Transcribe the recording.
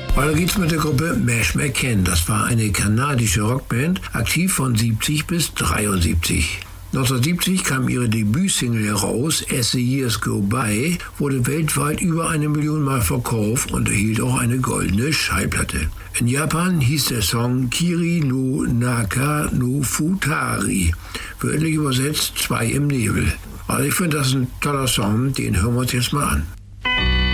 Weiter geht's mit der Gruppe Mash McCann. Das war eine kanadische Rockband, aktiv von 70 bis 73. 1970 kam ihre Debütsingle heraus, As the Years Go By, wurde weltweit über 1 Million Mal verkauft und erhielt auch eine goldene Schallplatte. In Japan hieß der Song Kiri no Naka no Futari, wörtlich übersetzt 2 im Nebel. Also ich finde das ein toller Song, den hören wir uns jetzt mal an.